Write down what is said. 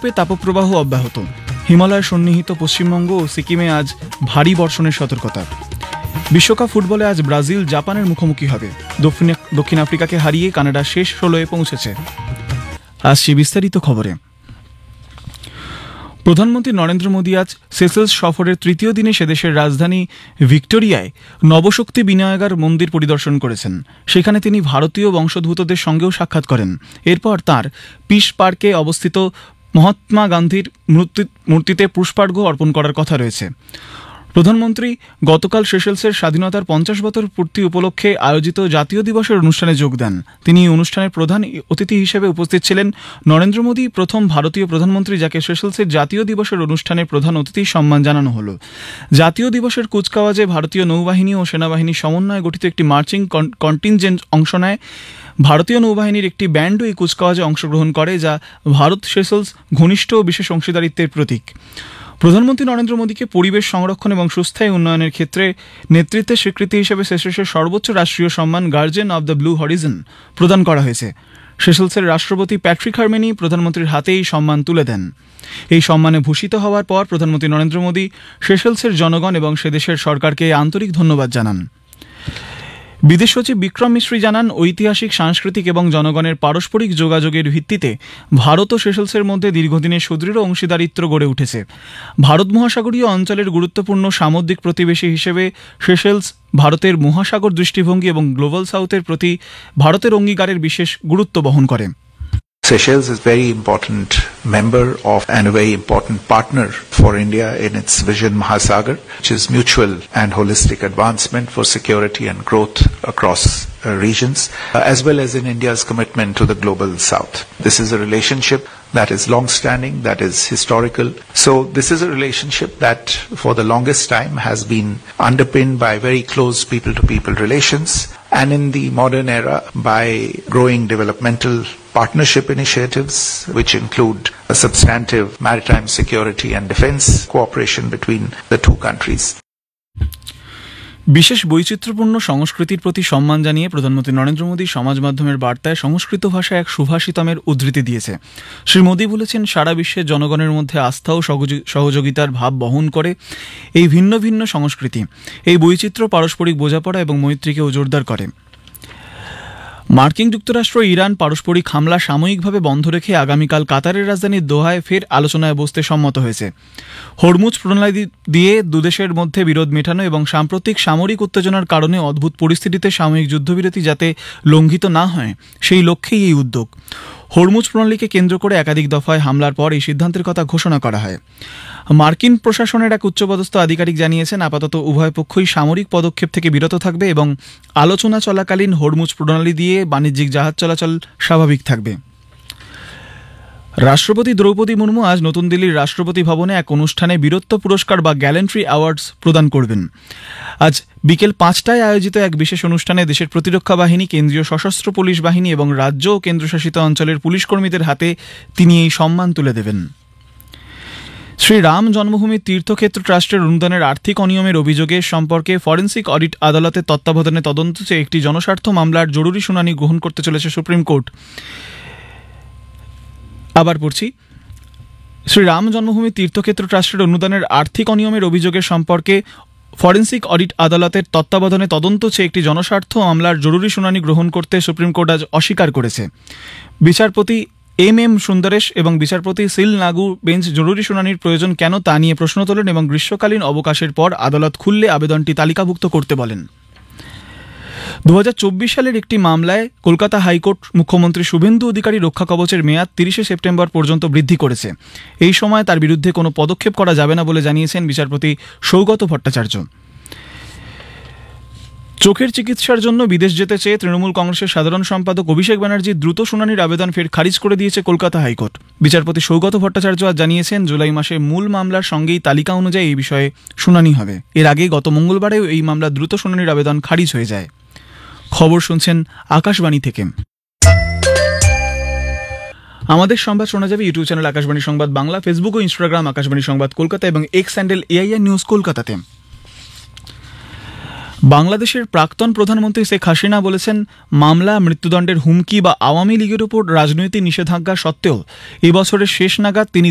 ইউরোপে তাপপ্রবাহ অব্যাহত। হিমালয় সন্নিহিত পশ্চিমবঙ্গ ও সিকিমে আজ ভারী বর্ষণের সতর্কতা। বিশ্বকাপ ফুটবলে আজ ব্রাজিল জাপানের মুখোমুখি হবে। দক্ষিণ আফ্রিকাকে হারিয়ে কানাডা শেষ 16-এ পৌঁছেছে। আসছি বিস্তারিত খবরে। প্রধানমন্ত্রী নরেন্দ্র মোদী আজ সেসেলস সফরের তৃতীয় দিনে সেদেশের রাজধানী ভিক্টোরিয়ায় নবশক্তি বিনায়গার মন্দির পরিদর্শন করেছেন। সেখানে তিনি ভারতীয় বংশোদ্ভূতদের সঙ্গেও সাক্ষাৎ করেন। এরপর তাঁর পিস পার্কে অবস্থিত মহাত্মা গান্ধীর মূর্তিতে পুষ্পার্ঘ্য অর্পণ করার কথা রয়েছে। প্রধানমন্ত্রী গতকাল সেশেলসের স্বাধীনতার 50 বছর পূর্তি উপলক্ষে আয়োজিত জাতীয় দিবসের অনুষ্ঠানে যোগ দেন। তিনি অনুষ্ঠানের প্রধান অতিথি হিসেবে উপস্থিত ছিলেন। নরেন্দ্র মোদী প্রথম ভারতীয় প্রধানমন্ত্রী যাকে সেশেলসের জাতীয় দিবসের অনুষ্ঠানে প্রধান অতিথি সম্মান জানানো হলো। জাতীয় দিবসের কুচকাওয়াজে ভারতীয় নৌবাহিনী ও সেনাবাহিনীর সমন্বয়ে গঠিত একটি মার্চিং কন্টিনজেন্ট অংশ নেয়। ভারতীয় নৌবাহিনীর একটি ব্যান্ডও এই কুচকাওয়াজে অংশগ্রহণ করে, যা ভারত সেশেলস ঘনিষ্ঠ ও বিশেষ অংশীদারিত্বের প্রতীক। প্রধানমন্ত্রী নরেন্দ্র মোদীকে পরিবেশ সংরক্ষণ এবং সুস্থায়ী উন্নয়নের ক্ষেত্রে নেতৃত্বের স্বীকৃতি হিসেবে সেশেলসের সর্বোচ্চ রাষ্ট্রীয় সম্মান guardian of the blue Harijan প্রদান করা হয়েছে। সেশেলসের রাষ্ট্রপতি প্যাট্রিক হারমেনি প্রধানমন্ত্রীর হাতে এই সম্মান তুলে দেন। এই সম্মানে ভূষিত হওয়ার পর প্রধানমন্ত্রী নরেন্দ্র মোদী সেশেলসের জনগণ এবং সে দেশের সরকারকে আন্তরিক ধন্যবাদ জানান। বিদেশ সচিব বিক্রম মিশ্রি জানান, ঐতিহাসিক, সাংস্কৃতিক এবং জনগণের পারস্পরিক যোগাযোগের ভিত্তিতে ভারত ও সেশেলসের মধ্যে দীর্ঘদিনের সুদৃঢ় অংশীদারিত্ব গড়ে উঠেছে। ভারত মহাসাগরীয় অঞ্চলের গুরুত্বপূর্ণ সামুদ্রিক প্রতিবেশী হিসেবে সেশেলস ভারতের মহাসাগর দৃষ্টিভঙ্গি এবং গ্লোবাল সাউথের প্রতি ভারতের অঙ্গীকারের বিশেষ গুরুত্ব বহন করে। Seychelles is a very important member of and a very important partner for India in its Vision Mahasagar, which is mutual and holistic advancement for security and growth across regions, as well as in India's commitment to the global south. This is a relationship that is long-standing, that is historical. So this is a relationship that for the longest time has been underpinned by very close people-to-people relations, and in the modern era by growing developmental partnership initiatives, which include a substantive maritime security and defense cooperation between the two countries. বিশেষ বৈচিত্র্যপূর্ণ সংস্কৃতির প্রতি সম্মান জানিয়ে প্রধানমন্ত্রী নরেন্দ্র মোদী সমাজ মাধ্যমের বার্তায় সংস্কৃত ভাষায় এক সুভাষিতমের উদ্ধৃতি দিয়েছে। শ্রী মোদী বলেছেন, সারা বিশ্বের জনগণের মধ্যে আস্থা ও সহযোগিতার ভাব বহন করে এই ভিন্ন ভিন্ন সংস্কৃতি। এই বৈচিত্র্য পারস্পরিক বোঝাপড়া এবং মৈত্রীকেও জোরদার করে। মার্কিন যুক্তরাষ্ট্র ইরান পারস্পরিক হামলা সাময়িকভাবে বন্ধ রেখে আগামীকাল কাতারের রাজধানী দোহায় ফের আলোচনায় বসতে সম্মত হয়েছে। হরমুজ প্রণালী দিয়ে দুদেশের মধ্যে বিরোধ মেটানো এবং সাম্প্রতিক সামরিক উত্তেজনার কারণে অদ্ভুত পরিস্থিতিতে সাময়িক যুদ্ধবিরতি যাতে লঙ্ঘিত না হয়, সেই লক্ষ্যেই এই উদ্যোগ। হরমুজ প্রণালীকে কেন্দ্র করে একাধিক দফায় হামলার পর এই সিদ্ধান্তের কথা ঘোষণা করা হয়। মার্কিন প্রশাসনের এক উচ্চপদস্থ আধিকারিক জানিয়েছেন, আপাতত উভয় পক্ষই সামরিক পদক্ষেপ থেকে বিরত থাকবে এবং আলোচনা চলাকালীন হরমুজ প্রণালী দিয়ে বাণিজ্যিক জাহাজ চলাচল স্বাভাবিক থাকবে। রাষ্ট্রপতি দ্রৌপদী মুর্মু আজ নতুন দিল্লির রাষ্ট্রপতি ভবনে এক অনুষ্ঠানে বীরত্ব পুরস্কার বা গ্যালেন্ট্রি অ্যাওয়ার্ডস প্রদান করবেন। আজ বিকেল 5টায় আয়োজিত এক বিশেষ অনুষ্ঠানে দেশের প্রতিরক্ষা বাহিনী, কেন্দ্রীয় সশস্ত্র পুলিশ বাহিনী এবং রাজ্য ও কেন্দ্রশাসিত অঞ্চলের পুলিশ কর্মীদের হাতে তিনি এই সম্মান তুলে দেবেন। শ্রী রাম জন্মভূমি তীর্থক্ষেত্র ট্রাস্টের অনুদানের আর্থিক অনিয়মের অভিযোগে সম্পর্কে ফরেন্সিক অডিট আদালতের তত্ত্বাবধানে তদন্ত চেয়ে একটি জনস্বার্থ মামলার জরুরি শুনানি গ্রহণ করতে চলেছে সুপ্রিম কোর্ট। আবার পড়ছি, শ্রী রাম জন্মভূমি তীর্থক্ষেত্র ট্রাস্টের অনুদানের আর্থিক অনিয়মের অভিযোগের সম্পর্কে ফরেন্সিক অডিট আদালতের তত্ত্বাবধানে তদন্ত চেয়ে একটি জনস্বার্থ মামলার জরুরি শুনানি গ্রহণ করতে সুপ্রিম কোর্ট আজ অস্বীকার করেছে। বিচারপতি এম সুন্দরেশ এবং বিচারপতি সিল নাগু বেঞ্চ জরুরি শুনানির প্রয়োজন কেন তা নিয়ে প্রশ্ন তোলেন এবং গ্রীষ্মকালীন অবকাশের পর আদালত খুললে আবেদনটি তালিকাভুক্ত করতে বলেন। 2024 সালের একটি মামলায় কলকাতা হাইকোর্ট মুখ্যমন্ত্রী শুভেন্দু অধিকারী রক্ষা কবচের মেয়াদ 30 সেপ্টেম্বর পর্যন্ত বৃদ্ধি করেছে। এই সময় তার বিরুদ্ধে কোনো পদক্ষেপ করা যাবে না বলে জানিয়েছেন বিচারপতি সৌগত ভট্টাচার্য। চোখের চিকিৎসার জন্য বিদেশ যেতে চেয়ে তৃণমূল কংগ্রেসের সাধারণ সম্পাদক অভিষেক ব্যানার্জির দ্রুত শুনানির আবেদন ফের খারিজ করে দিয়েছে কলকাতা হাইকোর্ট। বিচারপতি সৌগত ভট্টাচার্য আজ জানিয়েছেন, জুলাই মাসে মূল মামলার সঙ্গেই তালিকা অনুযায়ী এই বিষয়ে শুনানি হবে। এর আগে গত মঙ্গলবারেও এই মামলার দ্রুত শুনানির আবেদন খারিজ হয়ে যায়। খবর শুনছেন আকাশবাণী থেকে। আমাদের সংবাদ শোনা যাবে ইউটিউব চ্যানেল আকাশবাণী সংবাদ বাংলা, ফেসবুক ও ইনস্টাগ্রাম আকাশবাণী সংবাদ কলকাতা এবং এক্স হ্যান্ডেল এআইআর নিউজ কলকাতাতে। বাংলাদেশের প্রাক্তন প্রধানমন্ত্রী শেখ হাসিনা বলেছেন, মামলা, মৃত্যুদণ্ডের হুমকি বা আওয়ামী লীগের উপর রাজনৈতিক নিষেধাজ্ঞা সত্ত্বেও এবছরের শেষ নাগাদ তিনি